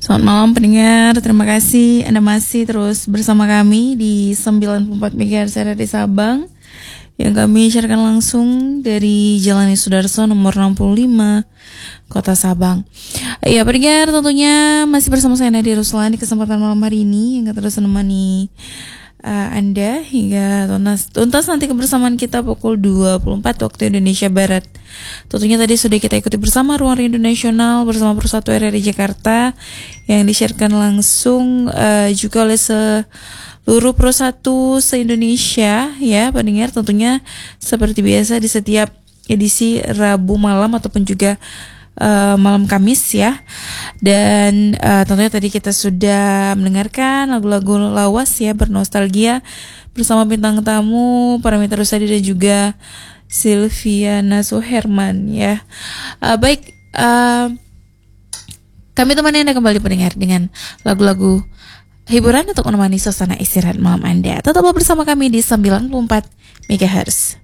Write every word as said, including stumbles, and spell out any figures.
Selamat malam pendengar, terima kasih Anda masih terus bersama kami di sembilan puluh empat megahertz R R I Sabang yang kami siarkan langsung dari Jalan Sudarso nomor enam puluh lima, Kota Sabang. Ya pendengar, tentunya masih bersama saya Nadia Ruslan di kesempatan malam hari ini yang akan terus menemani uh, Anda hingga tuntas, tuntas nanti kebersamaan kita pukul dua puluh empat waktu Indonesia Barat. Tentunya tadi sudah kita ikuti bersama Ruang Rindu Nasional bersama Persatu R R I Jakarta yang disiarkan langsung uh, juga oleh seluruh Persatu se-Indonesia ya pendengar, tentunya seperti biasa di setiap edisi Rabu malam ataupun juga uh, malam Kamis ya. Dan uh, tentunya tadi kita sudah mendengarkan lagu-lagu lawas ya bernostalgia bersama bintang tamu Paramitha Rusady dan juga Silviana Suherman ya. Uh, baik, uh, kami temani Anda kembali pendengar dengan lagu-lagu hiburan untuk menemani suasana istirahat malam Anda. Tetaplah bersama kami di sembilan puluh empat megahertz.